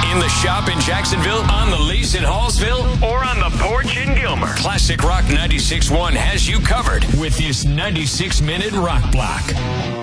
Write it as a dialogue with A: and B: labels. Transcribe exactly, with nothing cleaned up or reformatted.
A: In the shop in Jacksonville, on the lease in Hallsville, or on the porch in Gilmer, Classic Rock ninety-six point one has you covered with this ninety-six minute rock block.